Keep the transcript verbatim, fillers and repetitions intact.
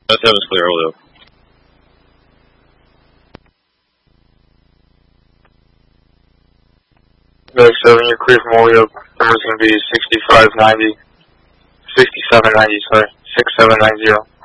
That was clear, Julio. Medic seven, you're clear from Holyoke. Number's going to be sixty-five ninety, sixty-seven ninety, sorry, six seven nine zero.